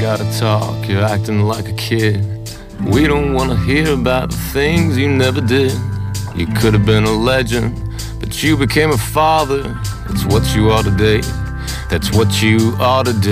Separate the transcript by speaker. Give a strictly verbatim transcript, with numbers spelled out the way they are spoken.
Speaker 1: gotta talk, you're acting like a kid. We don't wanna hear about the things you never did. You could have been a legend, but you became a father. That's what you ought to do. That's what you ought to do.